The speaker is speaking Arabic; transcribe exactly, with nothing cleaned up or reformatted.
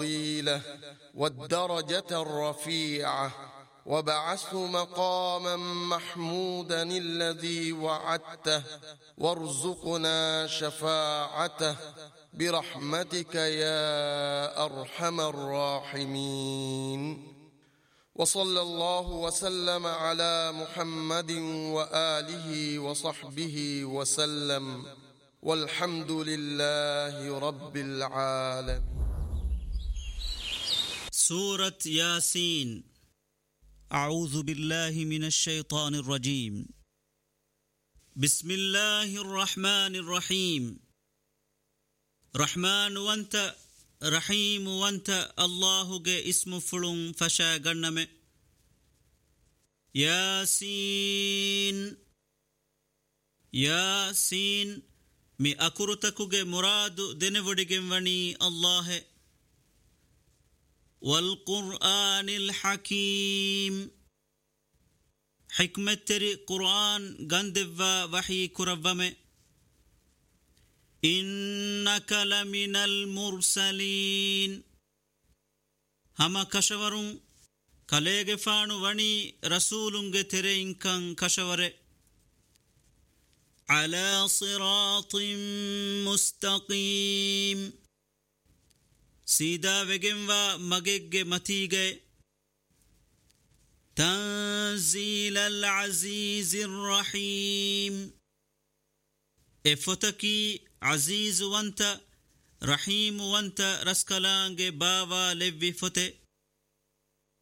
الفضيلة والدرجة الرفيعة وابعثه مقاما محمودا الذي وعدته وارزقنا شفاعته برحمتك يا أرحم الراحمين. وصلى الله وسلم على محمد وآله وصحبه وسلم والحمد لله رب العالمين. سورة ياسين. أعوذ بالله من الشيطان الرجيم. بسم الله الرحمن الرحيم. رحمن وانت رحيم وانت الله جاء اسم فلون فشا غنم. ياسين ياسين مي أكرتكو جاء مراد دنفدگم وني الله. والقرآن الحكيم حكمة تري قرآن غندوا وحي كربم. إنك لمن المرسلين هما كشورون كاليغ فانو وني رسولنگ ترين كان كشور. على صراط مستقيم سيدا وگنوا مگگ متيگه. تنزيل العزيز الرحيم افتكي عزيز وانت رحيم وانت رسكلانگ باوا لوي فته.